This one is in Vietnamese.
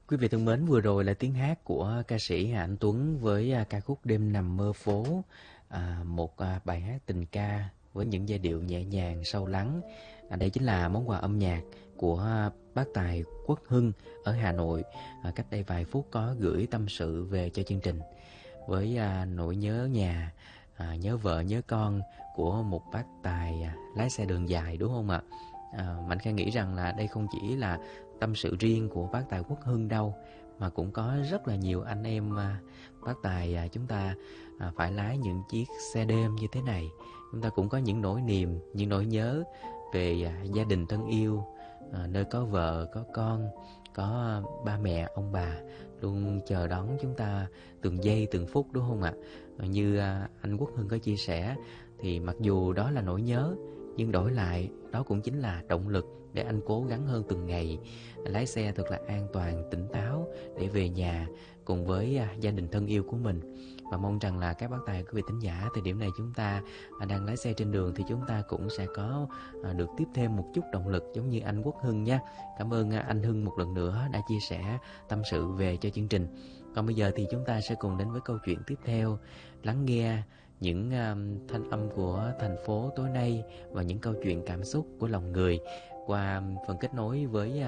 Quý vị thân mến, vừa rồi là tiếng hát của ca sĩ Hà Anh Tuấn với ca khúc Đêm Nằm Mơ Phố, một bài hát tình ca với những giai điệu nhẹ nhàng, sâu lắng. Đây chính là món quà âm nhạc của bác tài Quốc Hưng ở Hà Nội. Cách đây vài phút có gửi tâm sự về cho chương trình với nỗi nhớ nhà, nhớ vợ, nhớ con của một bác tài lái xe đường dài, đúng không ạ? Mạnh Khang nghĩ rằng là đây không chỉ là tâm sự riêng của bác tài Quốc Hưng đâu, mà cũng có rất là nhiều anh em bác tài chúng ta phải lái những chiếc xe đêm như thế này. Chúng ta cũng có những nỗi niềm, những nỗi nhớ về gia đình thân yêu, nơi có vợ, có con, có ba mẹ, ông bà luôn chờ đón chúng ta từng giây từng phút, đúng không ạ? Như anh Quốc Hưng có chia sẻ, thì mặc dù đó là nỗi nhớ, nhưng đổi lại đó cũng chính là động lực để anh cố gắng hơn từng ngày, lái xe thật là an toàn, tỉnh táo để về nhà cùng với gia đình thân yêu của mình. Và mong rằng là các bác tài, quý vị thính giả, thời điểm này chúng ta đang lái xe trên đường thì chúng ta cũng sẽ có được tiếp thêm một chút động lực giống như anh Quốc Hưng nha. Cảm ơn anh Hưng một lần nữa đã chia sẻ tâm sự về cho chương trình. Còn bây giờ thì chúng ta sẽ cùng đến với câu chuyện tiếp theo, lắng nghe những thanh âm của thành phố tối nay và những câu chuyện cảm xúc của lòng người qua phần kết nối với